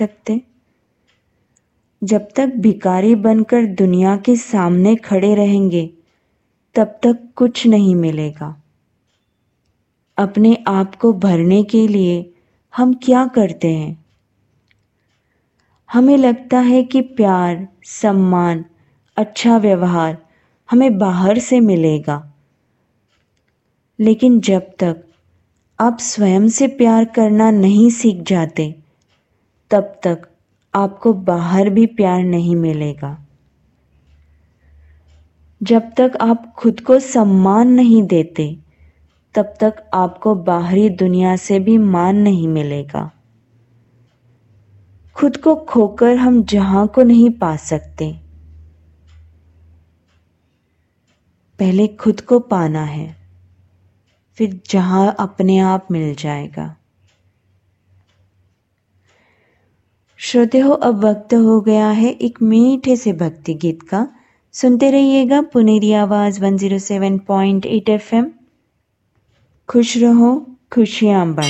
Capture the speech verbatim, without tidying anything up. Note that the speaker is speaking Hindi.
सकते। जब तक भिखारी बनकर दुनिया के सामने खड़े रहेंगे तब तक कुछ नहीं मिलेगा। अपने आप को भरने के लिए हम क्या करते हैं? हमें लगता है कि प्यार, सम्मान, अच्छा व्यवहार हमें बाहर से मिलेगा, लेकिन जब तक आप स्वयं से प्यार करना नहीं सीख जाते तब तक आपको बाहर भी प्यार नहीं मिलेगा। जब तक आप खुद को सम्मान नहीं देते तब तक आपको बाहरी दुनिया से भी मान नहीं मिलेगा। खुद को खोकर हम जहां को नहीं पा सकते। पहले खुद को पाना है, फिर जहां अपने आप मिल जाएगा। श्रोतेहो, अब वक्त हो गया है एक मीठे से भक्ति गीत का। सुनते रहिएगा पुनेरी आवाज एक सौ सात पॉइंट आठ एफ एम। खुश रहो, खुशियां बांटो।